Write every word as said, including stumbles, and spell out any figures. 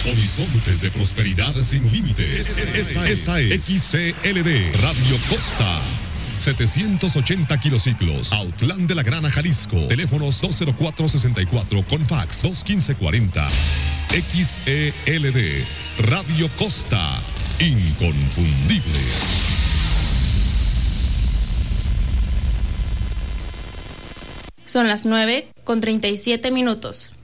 Horizontes de prosperidad sin límites. Esta, esta es X C L D Radio Costa. setecientos ochenta kilociclos, Autlán de la Grana, Jalisco. Teléfonos dos cero cuatro sesenta y cuatro con fax dos quince cuarenta. X E L D Radio Costa. Inconfundible. Son las nueve con treinta y siete minutos.